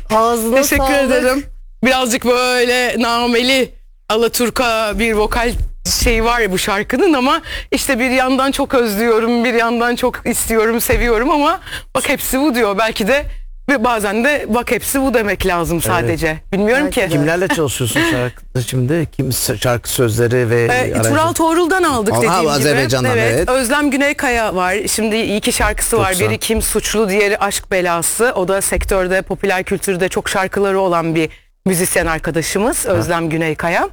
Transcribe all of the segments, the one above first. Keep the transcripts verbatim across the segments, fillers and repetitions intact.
Ağzına Teşekkür sağlık. ederim. Birazcık böyle nameli alaturka bir vokal şey var ya bu şarkının, ama işte bir yandan çok özlüyorum, bir yandan çok istiyorum, seviyorum, ama bak hepsi bu diyor. Belki de ve bazen de bak hepsi bu demek lazım sadece. Evet. Bilmiyorum Belki ki. de. Kimlerle çalışıyorsun şarkıda şimdi? Kim şarkı sözleri ve Ee, Tural Tuğrul'dan aldık Aha, dediğim gibi. Azerbaycan'dan, evet. Özlem Güneykaya var. Şimdi iki şarkısı var. Çok Biri Kim Suçlu, diğeri Aşk Belası. O da sektörde, popüler kültürde çok şarkıları olan bir müzisyen arkadaşımız. Ha. Özlem Güneykaya.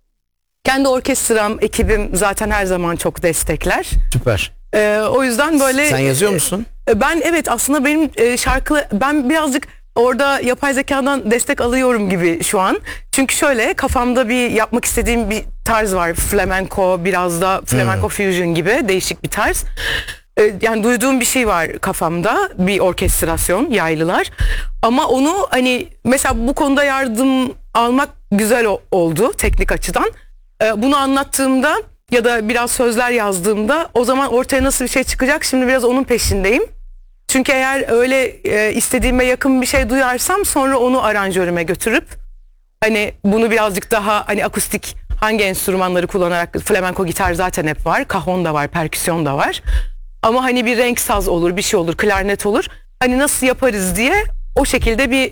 Kendi orkestram, ekibim zaten her zaman çok destekler. Süper. Ee, o yüzden böyle... Sen yazıyor musun? E, ben evet aslında benim e, şarkı... Ben birazcık orada yapay zekadan destek alıyorum gibi şu an. Çünkü şöyle kafamda bir yapmak istediğim bir tarz var. Flamenco, biraz da flamenco hmm. fusion gibi değişik bir tarz. E, yani duyduğum bir şey var kafamda. Bir orkestrasyon, yaylılar. Ama onu hani mesela bu konuda yardım almak güzel o, oldu teknik açıdan. E, bunu anlattığımda ya da biraz sözler yazdığımda o zaman ortaya nasıl bir şey çıkacak? Şimdi biraz onun peşindeyim. Çünkü eğer öyle e, istediğime yakın bir şey duyarsam sonra onu aranjörüme götürüp hani bunu birazcık daha hani akustik hangi enstrümanları kullanarak, flamenco gitar zaten hep var, kajon da var, perküsyon da var. Ama hani bir renk saz olur, bir şey olur, klarnet olur. Hani nasıl yaparız diye o şekilde bir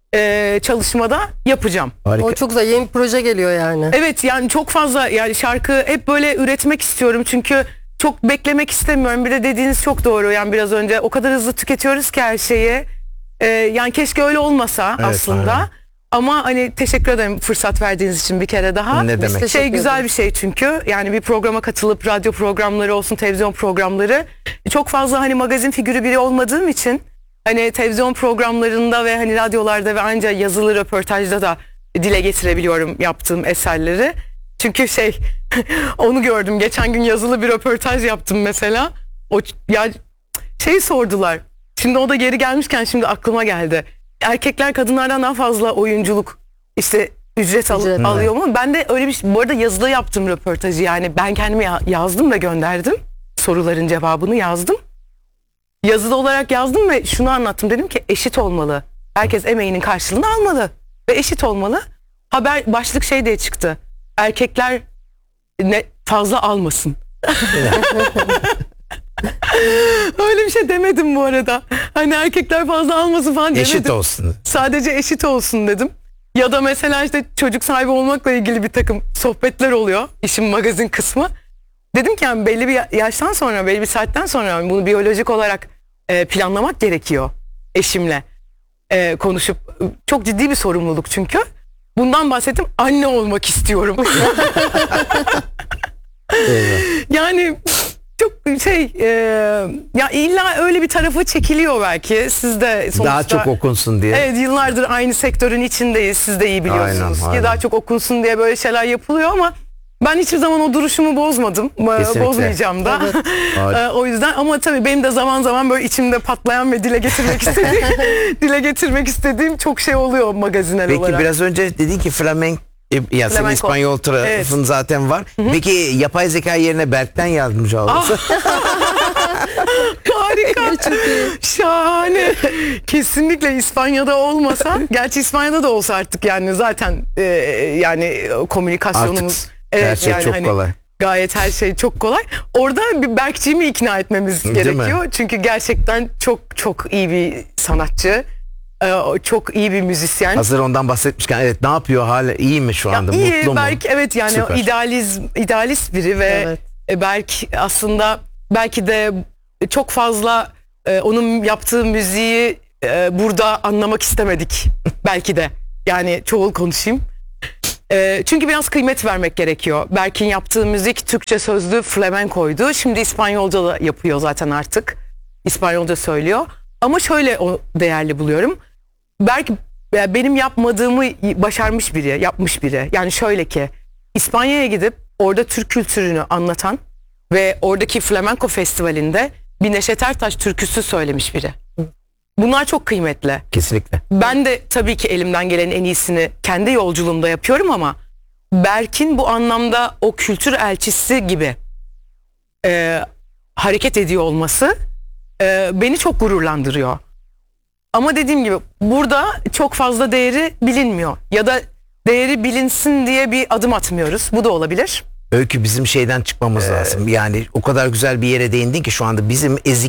e, çalışmada yapacağım. Harika. O çok güzel, yeni bir proje geliyor yani. Evet yani çok fazla yani şarkı hep böyle üretmek istiyorum çünkü çok beklemek istemiyorum. Bir de dediğiniz çok doğru. Yani biraz önce o kadar hızlı tüketiyoruz ki her şeyi. Ee, yani keşke öyle olmasa evet, aslında. Aynen. Ama hani teşekkür ederim fırsat verdiğiniz için bir kere daha. Ne demek? Şey güzel bir şey çünkü. Yani bir programa katılıp radyo programları olsun, televizyon programları. Çok fazla hani magazin figürü biri olmadığım için hani televizyon programlarında ve hani radyolarda ve ancak yazılı röportajda da dile getirebiliyorum yaptığım eserleri. Çünkü şey onu gördüm geçen gün, yazılı bir röportaj yaptım mesela. O ya şey sordular. Şimdi o da geri gelmişken şimdi aklıma geldi. Erkekler kadınlardan daha fazla oyunculuk işte ücret, al, ücret alıyor mu? Ben de öyle bir şey, bu arada yazılı yaptım röportajı, yani ben kendimi yazdım ve gönderdim. Soruların cevabını yazdım. Yazılı olarak yazdım ve şunu anlattım, dedim ki eşit olmalı. Herkes emeğinin karşılığını almalı ve eşit olmalı. Haber başlık şey diye çıktı. Erkekler ne fazla almasın. Öyle bir şey demedim bu arada. Hani erkekler fazla almasın falan demedim. Eşit olsun. Sadece eşit olsun dedim. Ya da mesela işte çocuk sahibi olmakla ilgili bir takım sohbetler oluyor. İşin magazin kısmı. Dedim ki yani belli bir yaştan sonra, belli bir saatten sonra bunu biyolojik olarak e, planlamak gerekiyor eşimle e, konuşup. Çok ciddi bir sorumluluk çünkü. Bundan bahsettim. Anne olmak istiyorum. Yani çok şey e, ya illa öyle bir tarafa çekiliyor belki. Siz de sonuçta daha çok okunsun diye. Evet, yıllardır aynı sektörün içindeyiz. Siz de iyi biliyorsunuz aynen, ki aynen. Daha çok okunsun diye böyle şeyler yapılıyor ama ben hiçbir zaman o duruşumu bozmadım. Kesinlikle. Bozmayacağım da. Evet. O yüzden ama tabii benim de zaman zaman böyle içimde patlayan ve dile getirmek istediğim dile getirmek istediğim çok şey oluyor magazinel Peki, olarak. Peki biraz önce dedin ki flamenco, ya senin İspanyol tarafın evet. zaten var. Hı-hı. Peki yapay zeka yerine Berk'ten yardımcı olursa? Harika. Şahane. Kesinlikle İspanya'da olmasa, gerçi İspanya'da da olsa artık yani zaten e, yani komünikasyonumuz artık evet, her şey yani çok hani kolay. Gayet her şey çok kolay. Orada bir Berkçiğimi ikna etmemiz Değil gerekiyor. Mi? Çünkü gerçekten çok çok iyi bir sanatçı. Çok iyi bir müzisyen. Hazır ondan bahsetmişken evet, ne yapıyor, hala iyi mi şu anda, ya iyi, mutlu mu? Berk evet yani Süper. idealizm idealist biri ve evet. Berk aslında belki de çok fazla e, onun yaptığı müziği e, burada anlamak istemedik belki de, yani çoğul konuşayım. E, çünkü biraz kıymet vermek gerekiyor. Berk'in yaptığı müzik Türkçe sözlü flamencoydu. Şimdi İspanyolca da yapıyor zaten artık. İspanyolca söylüyor. Ama şöyle o değerli buluyorum. Berk benim yapmadığımı başarmış biri, yapmış biri. Yani şöyle ki İspanya'ya gidip orada Türk kültürünü anlatan ve oradaki flamenco festivalinde bir Neşet Ertaş türküsü söylemiş biri. Bunlar çok kıymetli. Kesinlikle. Ben de tabii ki elimden gelenin en iyisini kendi yolculuğumda yapıyorum ama Berk'in bu anlamda o kültür elçisi gibi e, hareket ediyor olması e, beni çok gururlandırıyor. Ama dediğim gibi burada çok fazla değeri bilinmiyor. Ya da değeri bilinsin diye bir adım atmıyoruz. Bu da olabilir. Öykü, bizim şeyden çıkmamız ee, lazım. Yani o kadar güzel bir yere değindin ki şu anda bizim ezik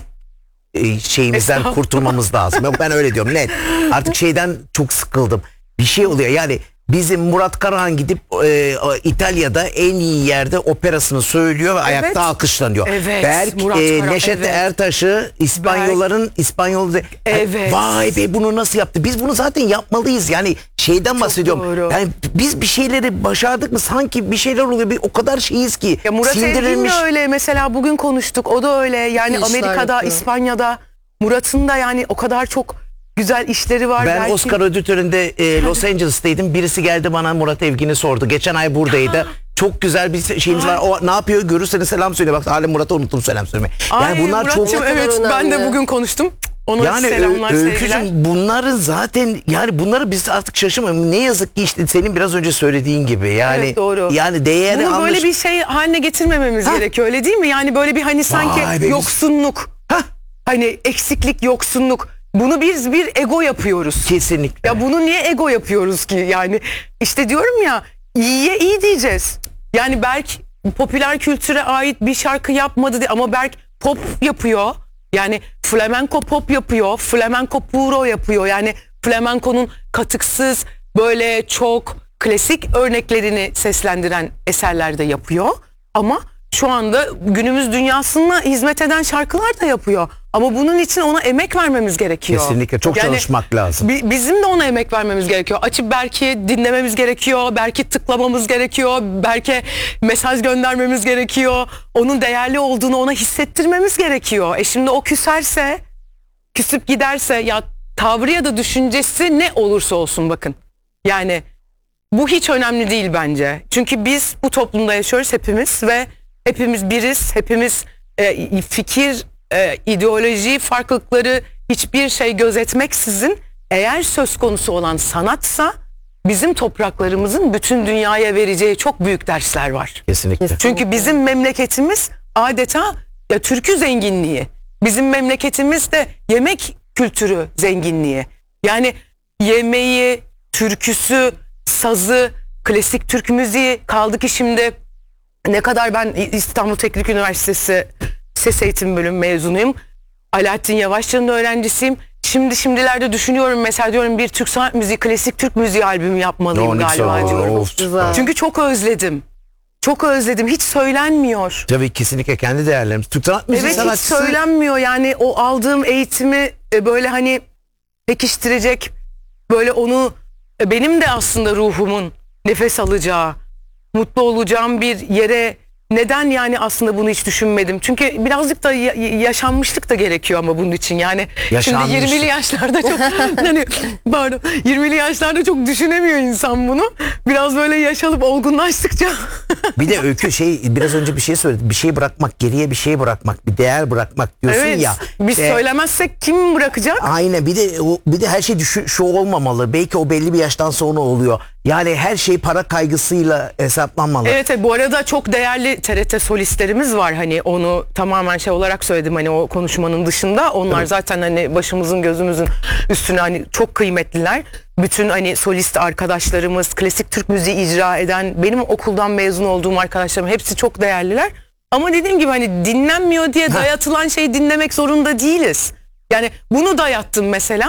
e, şeyimizden kurtulmamız lazım. Ben öyle diyorum, net. Artık şeyden çok sıkıldım. Bir şey oluyor yani. Bizim Murat Karahan gidip e, İtalya'da en iyi yerde operasını söylüyor ve evet. ayakta alkışlanıyor. Evet, Berk e, Neşet evet. Ertaş'ı İspanyolların Berk. İspanyol evet. vay be, bunu nasıl yaptı? Biz bunu zaten yapmalıyız. Yani şeyden çok bahsediyorum. Doğru. Yani biz bir şeyleri başardık mı sanki bir şeyler oluyor. Bir, o kadar şeyiz ki. Ya Murat Evgin de öyle. Mesela bugün konuştuk. O da öyle. Yani İşler Amerika'da, yapıyor. İspanya'da Murat'ın da yani o kadar çok güzel işleri var. Ben belki... Oscar ödül töreninde e, Los Angeles'taydım. Birisi geldi bana Murat Evgin'i sordu. Geçen ay buradaydı. Çok güzel bir şeyimiz var. O ne yapıyor? Görürseniz selam söyle. Bak hala Murat'a unuttum selam söylemeyi. Yani Ay, bunlar Murat'cığım, çok evet, ben de bugün konuştum. Ona yani selamlar, Öykücüğüm, bunların zaten yani bunları biz artık şaşırmıyoruz. Ne yazık ki işte senin biraz önce söylediğin gibi yani evet, doğru. Yani değeri bunu anlaş... böyle bir şey haline getirmememiz ha. gerekiyor, öyle değil mi? Yani böyle bir hani sanki yoksunluk. Ha. Hani eksiklik, yoksunluk. Bunu biz bir ego yapıyoruz. Kesinlikle. Ya bunu niye ego yapıyoruz ki? Yani işte diyorum ya, iyiye iyi diyeceğiz. Yani Berk popüler kültüre ait bir şarkı yapmadı diye, ama Berk pop yapıyor. Yani flamenco pop yapıyor. Flamenco puro yapıyor. Yani flamenco'nun katıksız böyle çok klasik örneklerini seslendiren eserler de yapıyor. Ama şu anda günümüz dünyasına hizmet eden şarkılar da yapıyor. Ama bunun için ona emek vermemiz gerekiyor. Kesinlikle çok yani çalışmak lazım. Bi bizim de ona emek vermemiz gerekiyor. Açıp Berk'i dinlememiz gerekiyor. Berk'i tıklamamız gerekiyor. Berk'e mesaj göndermemiz gerekiyor. Onun değerli olduğunu ona hissettirmemiz gerekiyor. E şimdi o küserse, küsüp giderse, ya tavrı ya da düşüncesi ne olursa olsun, bakın. Yani bu hiç önemli değil bence. Çünkü biz bu toplumda yaşıyoruz hepimiz ve hepimiz biriz. Hepimiz e, fikir, e, ideoloji farklılıkları hiçbir şey gözetmeksizin, eğer söz konusu olan sanatsa bizim topraklarımızın bütün dünyaya vereceği çok büyük dersler var. Kesinlikle. Çünkü bizim memleketimiz adeta ya türkü zenginliği. Bizim memleketimiz de yemek kültürü zenginliği. Yani yemeği, türküsü, sazı, klasik Türk müziği, kaldı ki şimdi ne kadar ben İstanbul Teknik Üniversitesi Ses Eğitim Bölümü mezunuyum. Alaaddin Yavaşçı'nın öğrencisiyim. Şimdi şimdilerde düşünüyorum, mesela diyorum bir Türk sanat müziği, klasik Türk müziği albümü yapmalıyım no, galiba diyorum. Of, çünkü çok özledim. Çok özledim. Hiç söylenmiyor. Tabii, kesinlikle kendi değerlerimiz. Türk sanat müziği evet, sanatçısı... hiç söylenmiyor. Yani o aldığım eğitimi böyle hani pekiştirecek, böyle onu benim de aslında ruhumun nefes alacağı, mutlu olacağım bir yere neden yani aslında bunu hiç düşünmedim. Çünkü birazcık da ya yaşanmışlık da gerekiyor ama bunun için. Yani şimdi yirmili yaşlarda çok hani pardon yirmili yaşlarda çok düşünemiyor insan bunu. Biraz böyle yaşalıp olgunlaştıkça. Bir de Öykü şey biraz önce bir şey söyledi. Bir şey bırakmak, geriye bir şey bırakmak, bir değer bırakmak diyorsun evet, ya. Biz e, söylemezsek kim bırakacak? Aynen, bir de o, bir de her şey düşü, şu olmamalı. Belki o belli bir yaştan sonra oluyor. Yani her şey para kaygısıyla hesaplanmalı. Evet, bu arada çok değerli T R T solistlerimiz var. Hani onu tamamen şey olarak söyledim, hani o konuşmanın dışında. Onlar evet. zaten hani başımızın gözümüzün üstüne hani çok kıymetliler. Bütün hani solist arkadaşlarımız, klasik Türk müziği icra eden, benim okuldan mezun olduğum arkadaşlarım hepsi çok değerliler. Ama dediğim gibi hani dinlenmiyor diye dayatılan şeyi dinlemek zorunda değiliz. Yani bunu dayattım mesela,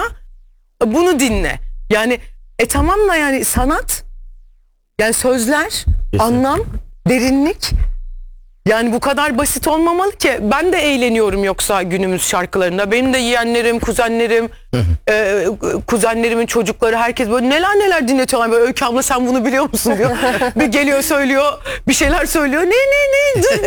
bunu dinle. Yani e tamam da yani sanat, yani sözler, kesinlikle. Anlam, derinlik, yani bu kadar basit olmamalı ki. Ben de eğleniyorum yoksa günümüz şarkılarında. Benim de yeğenlerim, kuzenlerim, e, kuzenlerimin çocukları, herkes böyle neler neler dinletiyorlar. Böyle Öykü abla sen bunu biliyor musun diyor. Bir geliyor söylüyor, bir şeyler söylüyor. Ne ne ne